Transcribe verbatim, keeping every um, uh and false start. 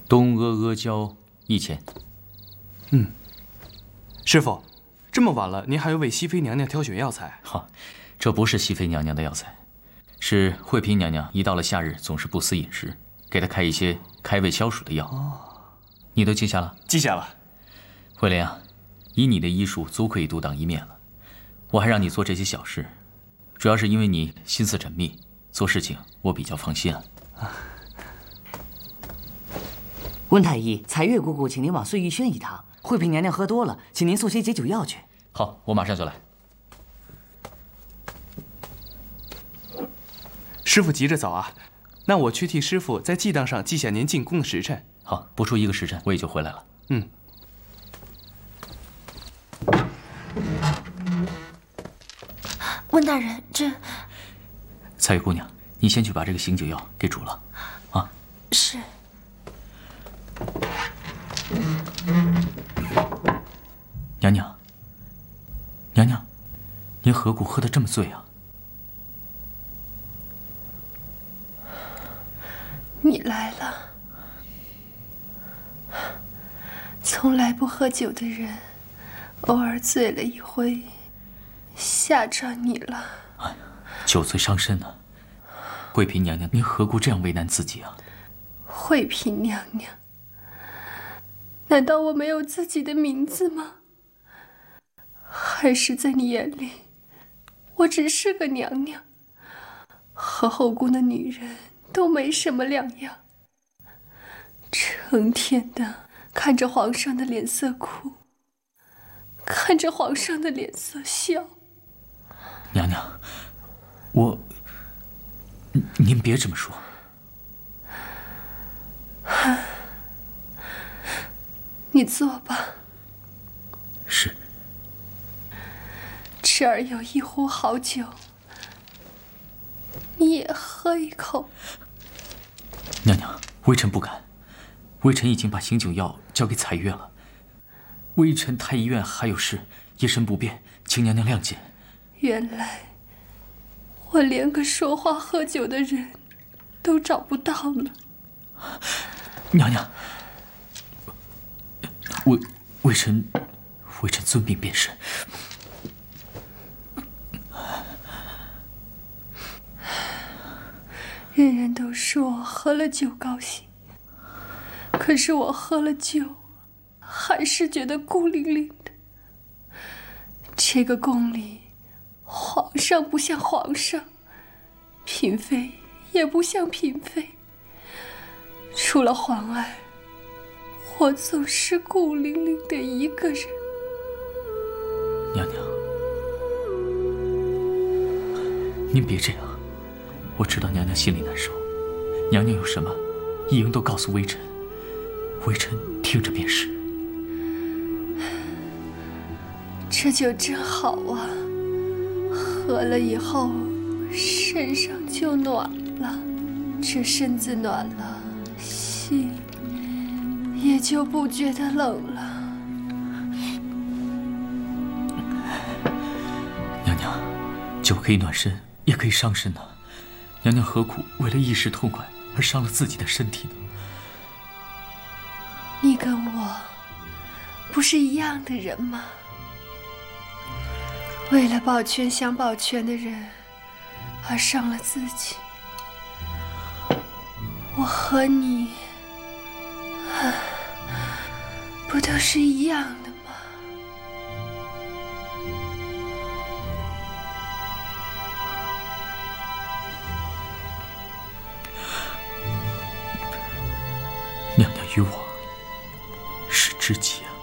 东阿阿胶一千。 嗯，师傅，这么晚了，您还要为熹妃娘娘挑选药材？ 哈，这不是熹妃娘娘的药材，是惠嫔娘娘一到了夏日总是不思饮食，给她开一些开胃消暑的药。哦，你都记下了？ 记下了。 慧莲啊，以你的医术，足可以独当一面了。我还让你做这些小事，主要是因为你心思缜密，做事情我比较放心啊。啊温太医，彩月姑姑请您往碎玉轩一趟。惠嫔娘娘喝多了，请您送些解酒药去。 好，我马上就来。 师傅急着走啊，那我去替师傅在记当上记下您进宫的时辰。 好，不出一个时辰，我也就回来了。 嗯。 温大人，这…… 彩月姑娘，你先去把这个醒酒药给煮了，啊？ 是。 娘娘，娘娘，您何故喝得这么醉啊？ 你来了。从来不喝酒的人，偶尔醉了一回，吓着你了。 哎呀，酒醉伤身啊！惠嫔娘娘，您何故这样为难自己啊？ 惠嫔娘娘。 难道我没有自己的名字吗？还是在你眼里，我只是个娘娘，和后宫的女人都没什么两样，成天的看着皇上的脸色哭，看着皇上的脸色笑。 娘娘，我……您别这么说。 你坐吧。 是。 这儿有一壶好酒，你也喝一口。 娘娘，微臣不敢。微臣已经把醒酒药交给彩月了。微臣太医院还有事，夜深不便，请娘娘谅解。 原来，我连个说话喝酒的人都找不到了。 娘娘。 微微臣，微臣遵命便是。 人人都说喝了酒高兴，可是我喝了酒，还是觉得孤零零的。这个宫里，皇上不像皇上，嫔妃也不像嫔妃，除了皇爱。 我总是孤零零的一个人。 娘娘，您别这样，我知道娘娘心里难受。娘娘有什么，一应都告诉微臣，微臣听着便是。 这酒真好啊，喝了以后身上就暖了，这身子暖了，心。 也就不觉得冷了。 娘娘，酒可以暖身，也可以伤身呢。娘娘何苦为了一时痛快而伤了自己的身体呢？ 你跟我不是一样的人吗？为了保全想保全的人而伤了自己，我和你。 不都是一样的吗？ 娘娘与我是知己啊。